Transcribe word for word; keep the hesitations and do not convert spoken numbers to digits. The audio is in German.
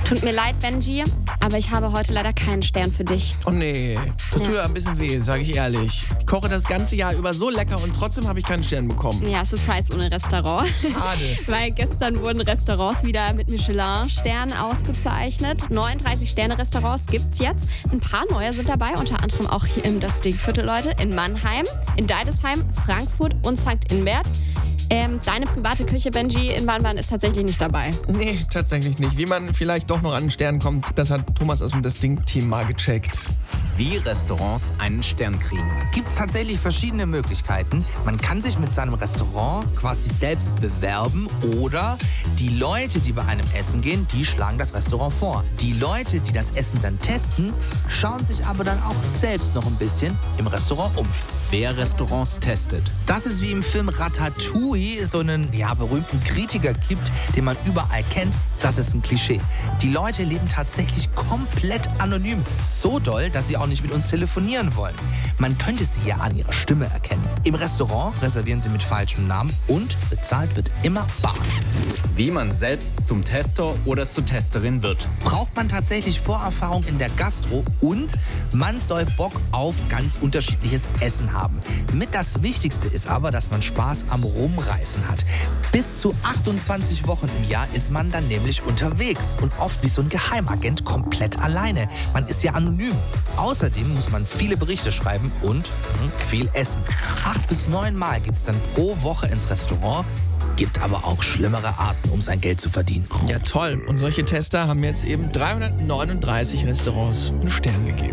Tut mir leid, Benji, aber ich habe heute leider keinen Stern für dich. Oh nee, das tut Ja. ja ein bisschen weh, sage ich ehrlich. Ich koche das ganze Jahr über so lecker und trotzdem habe ich keinen Stern bekommen. Ja, Surprise ohne Restaurant. Schade. Weil gestern wurden Restaurants wieder mit Michelin-Sternen ausgezeichnet. neununddreißig Sterne-Restaurants gibt's jetzt. Ein paar neue sind dabei, unter anderem auch hier im Das Ding-Viertel, Leute, in Mannheim, in Deidesheim, Frankfurt und Sankt Inbert. Ähm, deine private Küche, Benji, in Wann ist tatsächlich nicht dabei. Nee, tatsächlich nicht. Wie man vielleicht doch noch an einen Stern kommt, das hat Thomas aus dem Das Ding-Team mal gecheckt. Wie Restaurants einen Stern kriegen. Gibt es tatsächlich verschiedene Möglichkeiten. Man kann sich mit seinem Restaurant quasi selbst bewerben oder die Leute, die bei einem essen gehen, die schlagen das Restaurant vor. Die Leute, die das Essen dann testen, schauen sich aber dann auch selbst noch ein bisschen im Restaurant um. Wer Restaurants testet. Das ist wie im Film Ratatouille so einen ja, berühmten Kritiker gibt, den man überall kennt. Das ist ein Klischee. Die Leute leben tatsächlich komplett anonym. So doll, dass sie auch nicht mit uns telefonieren wollen. Man könnte sie ja an ihrer Stimme erkennen. Im Restaurant reservieren sie mit falschem Namen und bezahlt wird immer bar. Wie man selbst zum Tester oder zur Testerin wird. Braucht man tatsächlich Vorerfahrung in der Gastro und man soll Bock auf ganz unterschiedliches Essen haben. Mit das Wichtigste ist aber, dass man Spaß am Rumreisen hat. Bis zu achtundzwanzig Wochen im Jahr ist man dann nämlich unterwegs und oft wie so ein Geheimagent komplett alleine. Man ist ja anonym. Außerdem muss man viele Berichte schreiben und mh, viel essen. Acht bis neun Mal geht's dann pro Woche ins Restaurant. Gibt aber auch schlimmere Arten, um sein Geld zu verdienen. Ja, toll. Und solche Tester haben jetzt eben dreihundertneununddreißig Restaurants einen Stern gegeben.